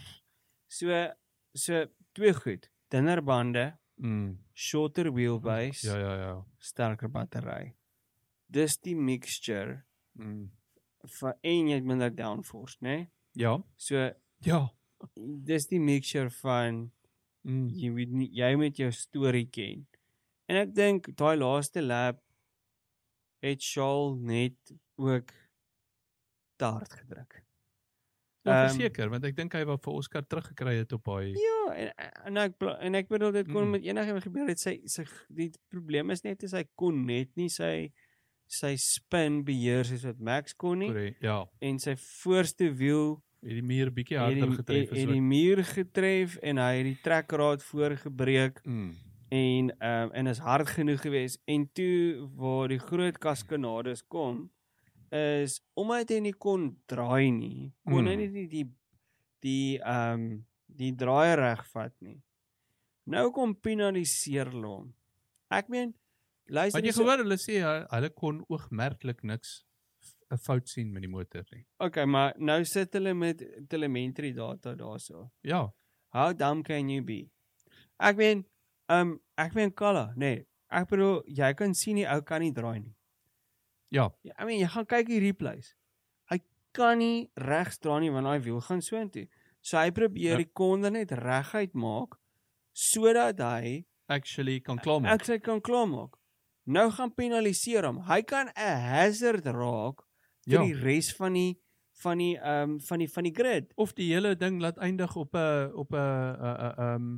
So so twee goed. Dunner bande, Mm. shorter wheelbase, Ja ja ja. sterker battery. Dis die mixture Mm. van en jy het minder downforce, né? Nee? Ja. So Ja. dis die mixture van Mm. jy weet nie, jy moet jou storie ken. En ek dink daai laaste lap het Charles net ook te hard gedruk. Ja, Ehm, verseker, want ek dink hy wou vir Oscar teruggekry het op daai Ja, en en ek pla- en ek bedoel dit kon Mm. met enigiemand gebeur het. Sy sy die probleem is net is hy kon net nie sy sy spin beheer soos wat Max kon nie korrek. Ja. en sy voorste wiel Het die muur bietjie het die, harder getref het, as het wat. die muur getref en hy het die trekraad voorgebreek Mm. en ehm um, en is hard genoeg geweest en toe waar die groot kaskanades kom is omdat hy nie kon draai nie, kon hy Mm. nie die die die ehm um, die draai reg vat nie. Nou kom penaliseer hulle hom. Ek meen luister Want jy dis so- gehoor hulle sê hy- hulle kon oogmerklik niks 'n fout sien met die motor nie. Okay, maar nou sit hulle met telemetry data daarso. Ja. How dumb can you be? Ek meen, um ek meen Kalla, nee. Ek bedoel jy kan sien die ou kan nie draai nie. Ja. Ja, I mean jy gaan kyk die replays. Hy kan nie regs draai nie want daai wiel gaan soontoe. So hy probeer Ja. die konde net reguit maak sodat hy Actually kan klaarmaak. ek sê kan klaarmaak. Nou gaan penaliseer hom. Hy kan 'n hazard raak vir Ja. die res van die van die ehm um, van die van die grid. Of die hele ding laat eindig op 'n op 'n ehm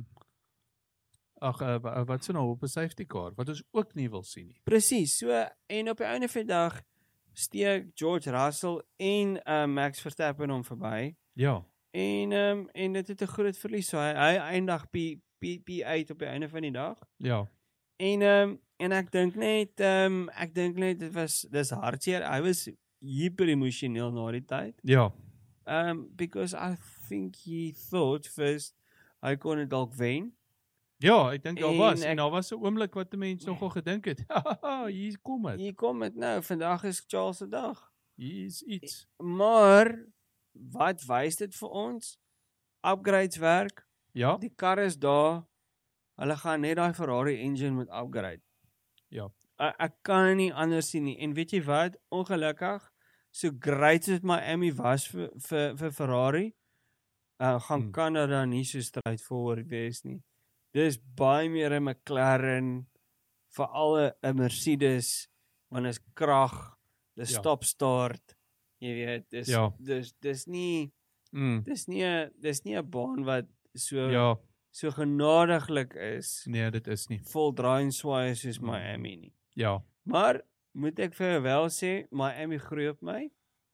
ag uh, wat se nou op 'n safety car wat ons ook nie wil sien nie. Presies. So en op die einde van die dag steek George Russell en uh, Max Verstappen hom verby. Ja. En ehm um, en dit het 'n groot verlies. So hy, hy eindig P P agt op die einde van die dag. Ja. En ehm um, en ek dink net ehm um, ek dink net dit was dis hartseer. Hy was hyper emosioneel na die tyd. Ja. Um because I think he thought first hy kon dit dalk wen. Ja, ek dink daar En was ek- en daar was 'n oomblik wat 'n mens nogal gedink het. Haha, hier kom dit. Hier kom dit nou, vandag is Charles se dag. Hier is iets. Maar wat wys dit vir ons? Upgrades werk. Ja, Die kar is daar. Hulle gaan net daai Ferrari engine moet upgrade. Ja. Ek, ek kan nie anders sien nie. En weet jy wat? Ongelukkig, so great as Miami was vir vir vir Ferrari, uh, gaan Hmm. Canada nie so straightforward wees nie. Dis baie meer 'n McLaren, veral 'n Mercedes, want is krag, dis Ja. stop start. Jy weet, dis Ja. dis dis nie mm, dis nie 'n dis nie 'n baan wat so ja, so genadiglik is. nee, dit is nie. Vol draai en swaai soos Miami nie. Ja. Maar moet ek vir jou wel sê, Miami groei op my.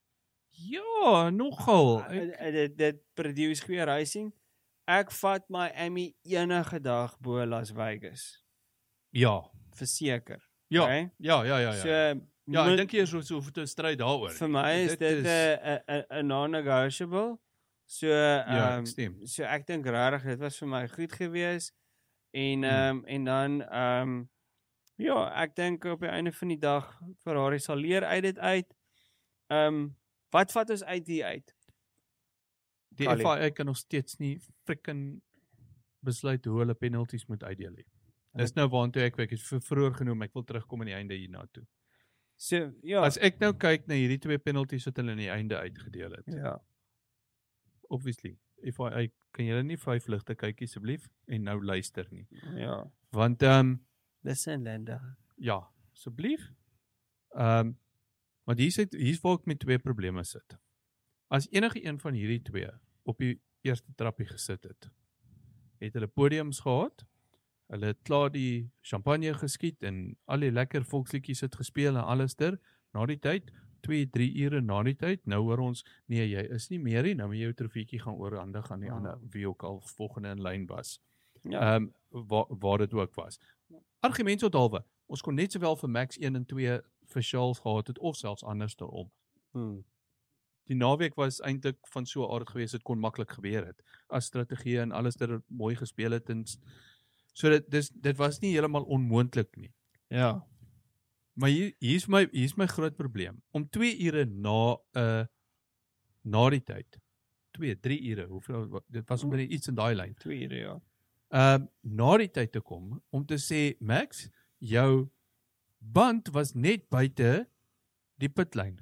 Ja, nogal. Ek, Ek, dit dit produce goeie racing. Ek vat Miami enige dag bo Las Vegas, ja. verseker. Ja. Okay? Ja, ja, ja, ja. So Ja, moet- ek dink jy is so hoef te stry daaroor. vir my is Dit dit is- 'n 'n 'n non-negotiable. So Ja, ehm ek stem. so ek dink regtig dit was vir my goed gewees. En Hmm. ehm um, en dan ehm um, ja, ek dink op die einde van die dag Ferrari sal leer uit dit uit. Ehm um, wat vat ons uit hier uit? Die Kali. F I A kan nog steeds nie frikking besluit hoe hulle penalties moet uitdeel nie. Dis nou waantoe ek ek het vir vroeër genoem, ek wil terugkom aan die einde hierna toe. So ja. As ek nou kyk na hierdie twee penalties wat hulle aan die einde uitgedeel het. ja. Obviously, F I A, kan julle nie vyf ligte kyk asseblief en nou luister nie. Ja. Want ehm um, Listen Linda. ja, asseblief. Ehm um, want hier sit hier's waar ek met twee probleme sit. As enige een van hierdie twee op die eerste trappie gesit het, het hulle podiums gehad. Hulle het klaar die champagne geskiet en al die lekker volksliedjies het gespeel en alles ter. Na die tyd, twee, drie ure na die tyd, nou hoor ons, nee, jy is nie meer nie, nou moet jy jou trofeetjie gaan oorhandig aan die Ja. ander, wie ook al volgende in lyn was. Ja. Ehm um, waar waar dit ook was. Argument tot halwe, ons kon net sowel vir Max een en twee vir Charles gehad het of selfs andersom. Hmm. Die naweek was eintlik van so 'n aard geweest, dit kon maklik gebeur het. As strategie en alles dit mooi gespeel het en s- so dit dis dit was nie heeltemal onmoontlik nie. Ja. Maar hier hier's my hier's my groot probleem. Om twee ure na 'n uh, na die tyd. twee, drie ure, hoeveel wa- dit was omtrent iets in daai lyn. twee ure ja. Ehm uh, na die tyd te kom om te sê Max, jou band was net buite die pitlyn.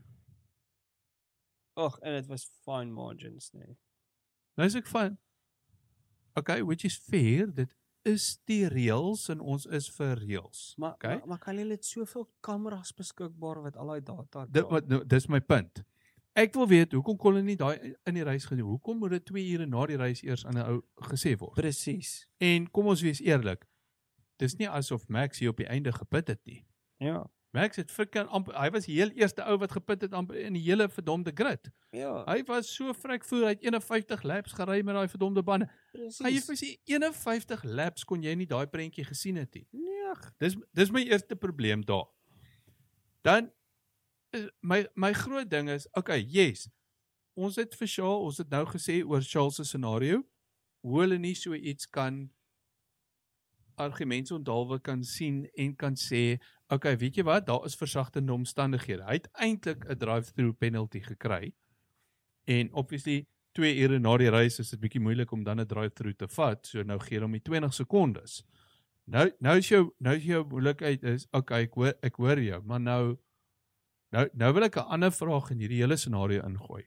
Och, en dit was fine margins, nee. Nou is ek van okay, which is fair, dit is die reëls en ons is vir reëls. Maar Okay. maar, maar kan jy net soveel kameras beskikbaar wat al daai data Dit dra? wat nou, dis my punt. Ek wil weet hoekom kon hulle nie daai in die reis gedoen? Hoekom moet dit twee ure na die reis eers aan 'n ou gesê word? Presies. En kom ons wees eerlik. Dis nie asof Max hier op die einde gepit het nie. Ja. Max het frikking amper hy was die heel eerste ou wat gepit het amper in die hele verdomde grid. Ja. Hy was so vrek voer uit een en vyftig laps gery met daai verdomde bande. Gaan jy vir sy een en vyftig laps kon jy nie daai prentjie gesien het nie. Nee. Dis dis my eerste probleem daar. Dan is my my groot ding is, okay, yes. Ons het vir Charles, ons het nou gesê oor Charles se scenario, hoe hulle nie so iets kan argumente onthaalwe kan sien en kan sê, okay, weet jy wat, daar is versagtende omstandighede. Hy het eintlik 'n drive-through penalty gekry. En obviously twee ure na die reis is dit bietjie moeilik om dan 'n drive-through te vat, so nou gee hom die twintig sekondes. Nou nou is jou nou is jou moeilikheid is, okay, ek hoor ek hoor jou, maar nou nou nou wil ek 'n ander vraag in hierdie hele scenario ingooi.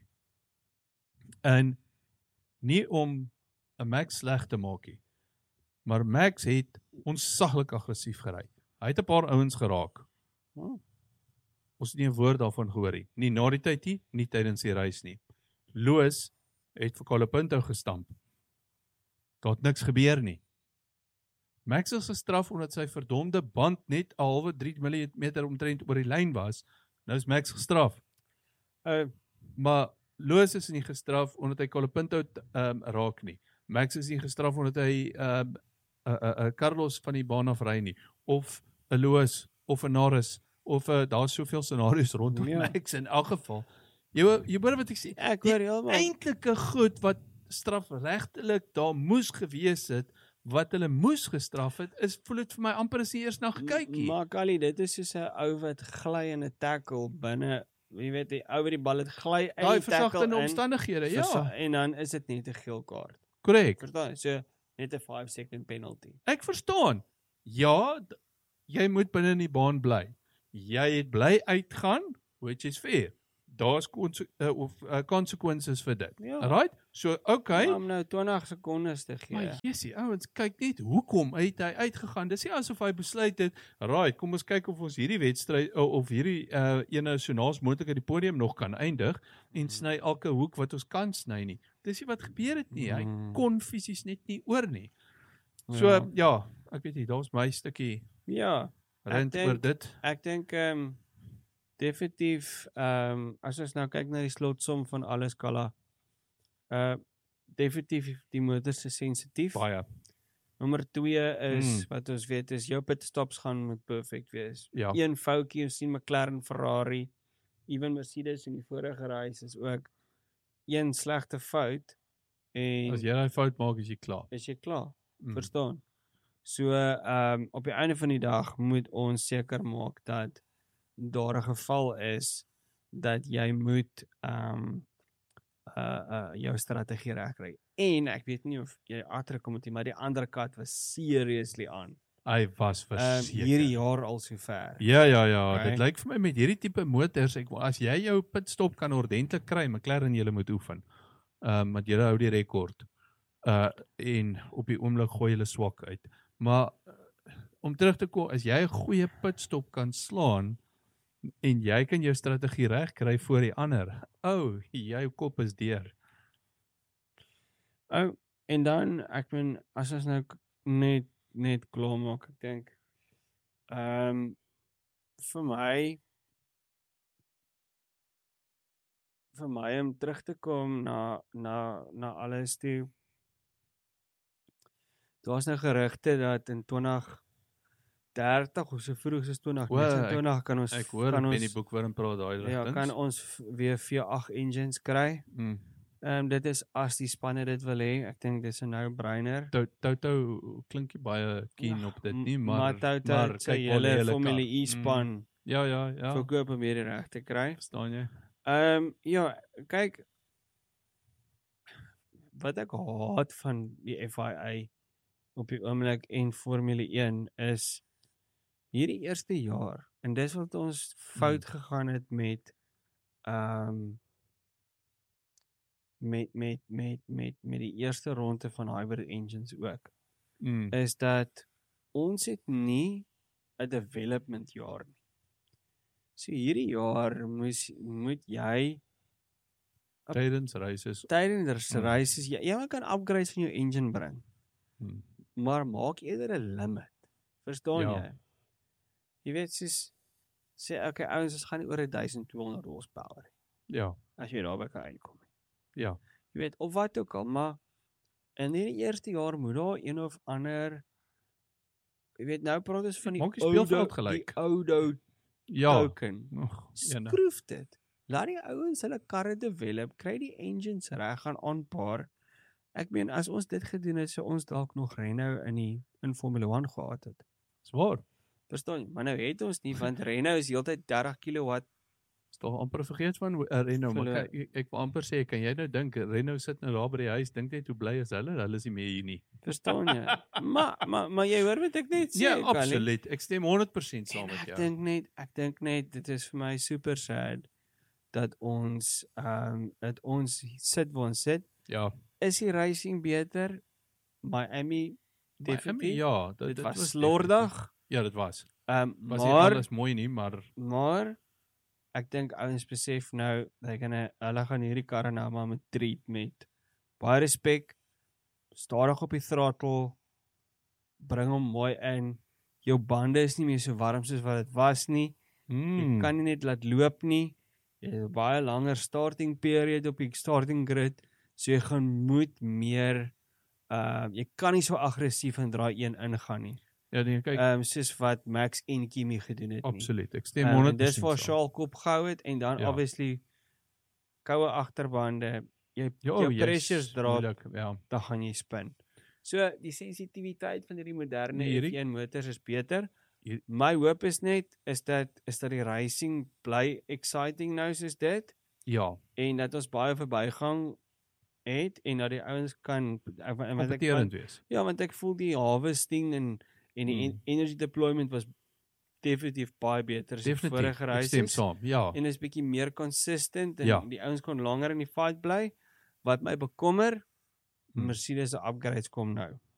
En nie om 'n Max sleg te maak nie. Maar Max het onsaglik aggressief gery. Hy het 'n paar ouens geraak. Oh. Ons het nie 'n woord daarvan gehoor nie. Nie na die tyd nie, nie tydens die reis nie. Loos het vir Colapinto gestamp. Daar het niks gebeur nie. Max is gestraf omdat sy verdomde band net 'n halwe drie millimeter omtrent oor die lyn was. Nou is Max gestraf. Uh, Maar Loos is nie gestraf omdat hy Colapinto um, raak nie. Max is nie gestraf omdat hy um, uh, uh, uh, Carlos van die baan af ry nie. Of 'n Loos, of 'n Norris, of uh, daar's soveel scenario's rondom Ja. Max in elk geval. Jy hoor- jy hoor wat ek sê. ek Die hoor heeltemal. eintlike goed wat strafregtelik daar moes gewees het, wat hulle moes gestraf het, is voel dit vir my amper as nie eers na gekykie. Maar Kali, dit is soos 'n ou wat gly in 'n tackle binne, jy weet, die ou wat die bal het gly uit Daai die tackle versagtende in, omstandighede, ja. versa- en dan is dit net 'n geel kaart. Korrek. Verstaan? So net 'n five second penalty. Ek verstaan. Ja, d- jy moet binne in die baan bly. Jy het bly uitgaan, which is fair. Daar's konse- uh, of uh, consequences vir dit. Ja. Right? So, okay. Om nou twintig sekondes te gee. Maar jessie, ouens, kyk net hoekom het hy uitgegaan. Dis nie asof hy besluit het, right, kom ons kyk of ons hierdie wedstryd of, of hierdie uh, ene so naas moontlik uit die podium nog kan eindig en sny elke hoek wat ons kan sny nie. Dis nie wat gebeur het nie. Hy Mm. kon fisies net nie oor nie. So Ja. ja, ja ek weet nie, daar's my stukkie Ja, rent denk- oor dit. ek dink ehm um, definitief ehm um, as ons nou kyk na die slotsom van alles Kala, uh definitief die motors is sensitief. Baie. Nommer twee is Mm. wat ons weet is jou pitstops gaan moet perfek wees. Ja. Een foutjie, ons sien McLaren, Ferrari, even Mercedes in die vorige race is ook een slegte fout en As jy daai fout maak, is jy klaar. is jy klaar. Mm. Verstaan? So ehm um, op die einde van die dag moet ons seker maak dat daar 'n geval is dat jy moet ehm um, uh uh jou strategie regkry. En ek weet nie of jy agterkom met dit, maar die ander kat was seriously aan. Hy was Ehm verseker. um, hierdie jaar al sover. Ja, ja, ja, Okay. dit lyk vir my met hierdie tipe motors, ek as jy jou pitstop kan ordentlik kry, McLaren jy moet oefen. Ehm um, want jy hou die rekord. Uh en op die oomblik gooi hulle swak uit. Maar uh, om terug te kom, as jy 'n goeie pitstop kan slaan en jy kan jou strategie reg kry voor die ander. O, oh, jou kop is deur. Oh, en dan ek meen as ons nou k- net net klaar maak, ek dink ehm um, vir my vir my om terug te kom na na na alles toe. Daar's nou gerugte dat in twintig dertig of so vroeg soos twintig negenentwintig kan ons Ek hoor kan Benny ons Boekwurm praat daai ja, rigtings. kan ons v- weer V agt engines kry. Mm. Ehm um, dit is as die spanne dit wil hê. Ek dink dis 'n no-brainer. Toto Toto klink nie baie keen op dit nie, maar maar Toto maar het sy kyk waar lê hele hulle Formule kar. E span Mm. Ja, ja, ja. verkoop om hierdie reg te kry. Verstaan jy? Ehm um, ja, kyk wat ek haat van die F I A op die oomblik en Formule een is hierdie eerste jaar en dis wat ons fout Hmm. gegaan het met ehm um, met met met met met die eerste ronde van hybrid engines ook Mm. is dat ons het nie 'n development jaar nie. So hierdie jaar moes moet jy Tydens races. tydens Mm. races jy, jy kan upgrades van jou engine bring, Mm. maar maak eerder 'n limit. Verstaan Ja. jy? Jy weet soos sê okay ouens, ons gaan nie oor twaalfhonderd horsepower nie, Ja, as jy daarby kan uitkom. ja. Jy weet of wat ook al, maar in die eerste jaar moet daar een of ander jy weet nou praat ons van die Maak die speelveld oudo- gelyk. die oudo Ja. token. Nog ene. Skroef dit. Laat die ouens hulle karre develop, kry die engines reg gaan aanpaar. Ek meen as ons dit gedoen het, sou ons dalk nog Renault in die in Formule een gehad het. Swaar. Verstaan jy? Maar nou het ons nie want Renault is heeltyd dertig kilowatt. Is tog amper vergeet van uh, Renault, maar Verloor. ek, ek wil amper sê, kan jy nou dink Renault sit nou daar by die huis, dink net hoe bly is hulle? Hulle is nie meer hier nie. Verstaan jy? maar maar maar jy hoor wat ek net sê. Ja, Kali. absoluut. Ek stem honderd persent saam En met ek jou. dink net, ek dink net dit is vir my super sad dat ons ehm um, dat ons sit waar ons sit. Ja. Is die racing beter? Miami Maar, definitief. ja, dit, dit was definitief- slordig. Ja, dit was. Ehm um, Was nie maar alles mooi nie, maar maar ek dink ouens besef nou dat hulle hulle gaan hierdie karre nou maar met treat met baie respek, stadig op die throttle, bring hom mooi in. Jou bande is nie meer so warm soos wat dit was nie. mm, Jy kan nie net laat loop nie. Jy het 'n baie langer starting period op die starting grid, so jy gaan moet meer uh jy kan nie so aggressief in draai een ingaan nie. ja, nee, kyk, Ehm um, soos wat Max en Kimi gedoen het nie. absoluut. Ek stem Um, en honderd dis persent waar saam. Charles kop gehou het en dan Ja. obviously koue agterbande, jy Ja, jou jy's pressures drop, moeilik, ja. dan gaan jy spin. So die sensitiwiteit van hierdie moderne Nee, hierdie- F een motors is beter. Hier- My hoop is net is dat is dat die racing bly exciting nou soos dit Ja, en dat ons baie verbygang het en dat die ouens kan en wat ek kompeterend van- wees. Ja, want ek voel die harvesting en en die Hmm. en energy deployment was definitief baie beter as die vorige Definitief, ek races. stem saam, ja. En is bietjie meer consistent en Ja. die ouens kon langer in die fight bly. Wat my bekommer, Hmm. Mercedes se upgrades kom nou.